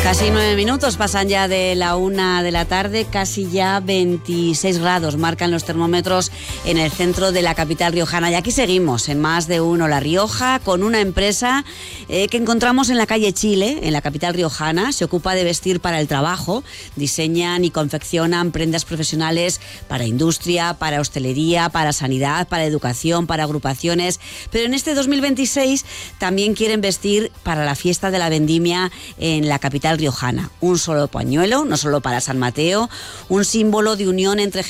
Casi 9 minutos pasan ya de la 1 de la tarde, casi ya 26 grados marcan los termómetros en el centro de la capital riojana. Y aquí seguimos en Más de Uno La Rioja con una empresa que encontramos en la calle Chile, en la capital riojana. Se ocupa de vestir para el trabajo, diseñan y confeccionan prendas profesionales para industria, para hostelería, para sanidad, para educación, para agrupaciones. Pero en este 2026 también quieren vestir para la fiesta de la vendimia en la capital riojana. Un solo pañuelo, no solo para San Mateo, un símbolo de unión entre